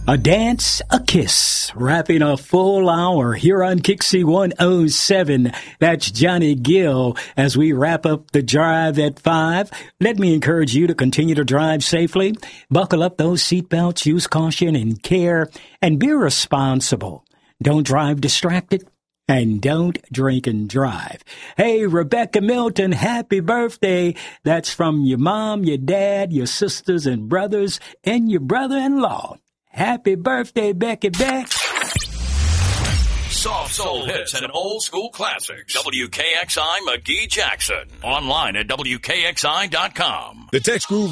A dance, a kiss, wrapping a full hour here on Kixie 107. That's Johnny Gill. As we wrap up the drive at 5, let me encourage you to continue to drive safely. Buckle up those seatbelts, use caution and care, and be responsible. Don't drive distracted. And don't drink and drive. Hey, Rebecca Milton, happy birthday. That's from your mom, your dad, your sisters and brothers, and your brother-in-law. Happy birthday, Becky Beck. Soft soul hits and old school classics. WKXI McGee Jackson. Online at WKXI.com. The Tex Groove